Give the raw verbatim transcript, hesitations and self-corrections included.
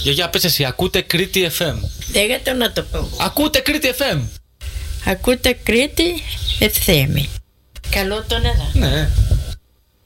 Γιαγιά, πες εσύ, ακούτε Κρήτη εφ εμ. Λέγατε να το πω. Ακούτε Κρήτη εφ εμ. Ακούτε Κρήτη εφ εμ. Καλό τον εδώ. Ναι.